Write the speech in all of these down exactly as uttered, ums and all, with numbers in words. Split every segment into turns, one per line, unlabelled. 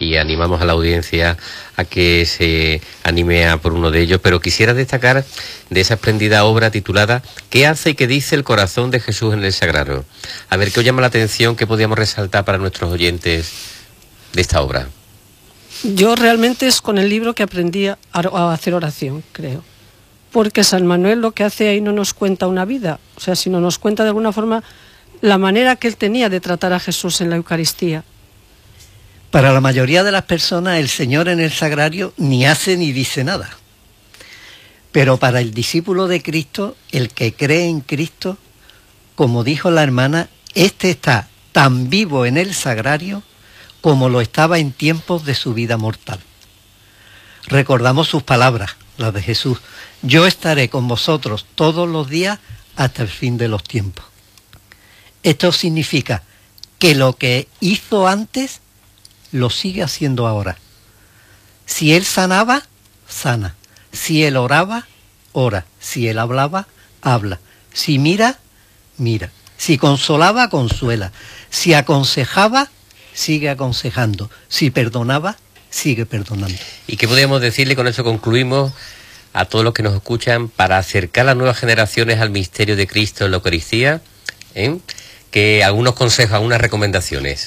y animamos a la audiencia a que se anime a por uno de ellos, pero quisiera destacar de esa espléndida obra titulada ¿Qué hace y qué dice el corazón de Jesús en el Sagrario? A ver, ¿qué os llama la atención, qué podríamos resaltar para nuestros oyentes de esta obra?
Yo realmente es con el libro que aprendí a, a hacer oración, creo. Porque San Manuel lo que hace ahí no nos cuenta una vida, o sea, sino nos cuenta de alguna forma la manera que él tenía de tratar a Jesús en la Eucaristía.
Para la mayoría de las personas, el Señor en el Sagrario ni hace ni dice nada. Pero para el discípulo de Cristo, el que cree en Cristo, como dijo la hermana, este está tan vivo en el Sagrario como lo estaba en tiempos de su vida mortal. Recordamos sus palabras, las de Jesús: yo estaré con vosotros todos los días hasta el fin de los tiempos. Esto significa que lo que hizo antes lo sigue haciendo ahora. Si él sanaba, sana. Si él oraba, ora. Si él hablaba, habla. Si mira, mira. Si consolaba, consuela. Si aconsejaba, sigue aconsejando. Si perdonaba, sigue perdonando.
¿Y qué podríamos decirle, con eso concluimos, a todos los que nos escuchan, para acercar a las nuevas generaciones al misterio de Cristo en la Eucaristía? ¿Eh? Que algunos consejos, algunas recomendaciones.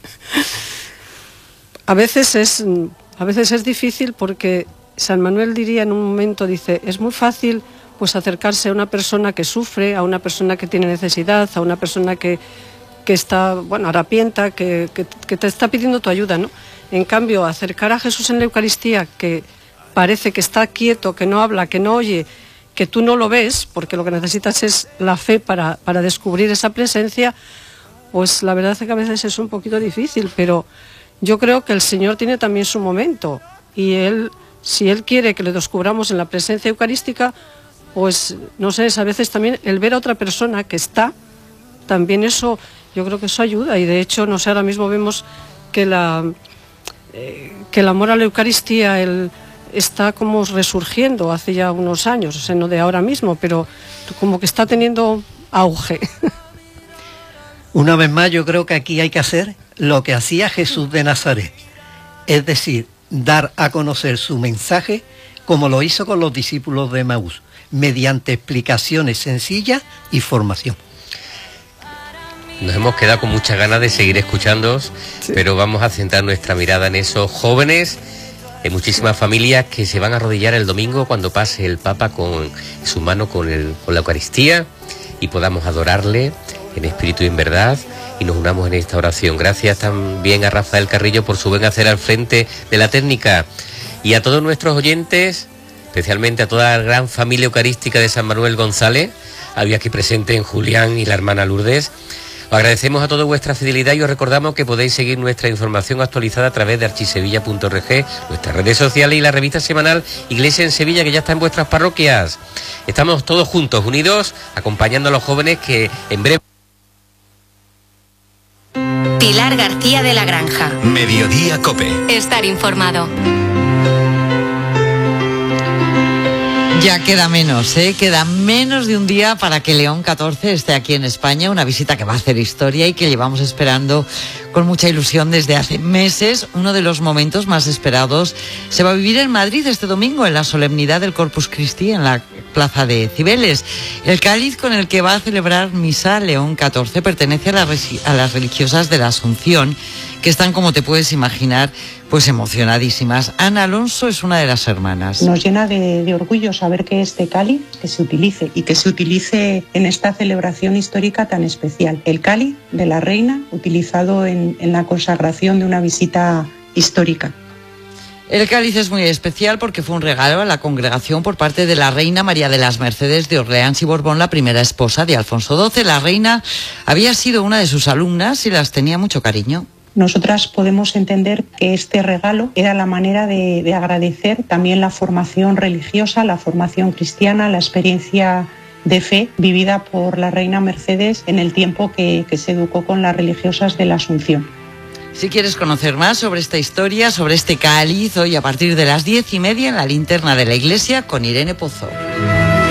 A veces es, a veces es difícil, porque San Manuel diría en un momento, dice, es muy fácil pues acercarse a una persona que sufre, a una persona que tiene necesidad, a una persona que, que está, bueno, harapienta, que, que, que te está pidiendo tu ayuda, ¿no? En cambio, acercar a Jesús en la Eucaristía, que parece que está quieto, que no habla, que no oye, que tú no lo ves, porque lo que necesitas es la fe para, para descubrir esa presencia, pues la verdad es que a veces es un poquito difícil, pero yo creo que el Señor tiene también su momento, y Él, si Él quiere que le descubramos en la presencia eucarística, pues no sé, es a veces también el ver a otra persona que está, también eso, yo creo que eso ayuda, y de hecho, no sé, ahora mismo vemos que la... que el amor a la Eucaristía el, está como resurgiendo hace ya unos años, o sea, no de ahora mismo, pero como que está teniendo auge.
Una vez más, yo creo que aquí hay que hacer lo que hacía Jesús de Nazaret, es decir, dar a conocer su mensaje como lo hizo con los discípulos de Emaús, mediante explicaciones sencillas y formación.
Nos hemos quedado con muchas ganas de seguir escuchándoos, sí. Pero vamos a centrar nuestra mirada en esos jóvenes, en muchísimas familias que se van a arrodillar el domingo cuando pase el Papa con su mano con, el, con la Eucaristía, y podamos adorarle en espíritu y en verdad, y nos unamos en esta oración. Gracias también a Rafael Carrillo por su buen hacer al frente de la técnica, y a todos nuestros oyentes, especialmente a toda la gran familia eucarística de San Manuel González, había aquí presente en Julián y la hermana Lourdes. Os agradecemos a todos vuestra fidelidad y os recordamos que podéis seguir nuestra información actualizada a través de archisevilla punto org, nuestras redes sociales y la revista semanal Iglesia en Sevilla, que ya está en vuestras parroquias. Estamos todos juntos, unidos, acompañando a los jóvenes que en breve...
Pilar García de la Granja.
Mediodía Cope.
Estar informado.
Ya queda menos, ¿eh? Queda menos de un día para que León catorce esté aquí en España, una visita que va a hacer historia y que llevamos esperando con mucha ilusión desde hace meses. Uno de los momentos más esperados se va a vivir en Madrid este domingo, en la solemnidad del Corpus Christi, en la plaza de Cibeles. El cáliz con el que va a celebrar misa León catorce pertenece a, la, a las religiosas de la Asunción, que están, como te puedes imaginar, pues emocionadísimas. Ana Alonso es una de las hermanas.
Nos llena de, de orgullo saber que este cáliz que se utilice y que se utilice en esta celebración histórica tan especial. El cáliz de la reina utilizado en, en la consagración de una visita histórica.
El cáliz es muy especial porque fue un regalo a la congregación por parte de la reina María de las Mercedes de Orleans y Borbón, la primera esposa de Alfonso doce. La reina había sido una de sus alumnas y las tenía mucho cariño.
Nosotras podemos entender que este regalo era la manera de, de agradecer también la formación religiosa, la formación cristiana, la experiencia de fe vivida por la reina Mercedes en el tiempo que, que se educó con las religiosas de la Asunción.
Si quieres conocer más sobre esta historia, sobre este cáliz, hoy a partir de las diez y media en la linterna de la iglesia con Irene Pozo.